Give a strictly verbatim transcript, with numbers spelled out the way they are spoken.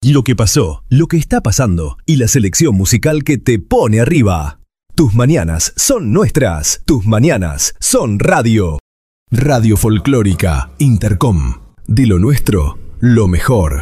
lo que pasó, lo que está pasando y la selección musical que te pone arriba. Tus mañanas son nuestras, tus mañanas son radio. Radio Folclórica Intercom. De lo nuestro, lo mejor.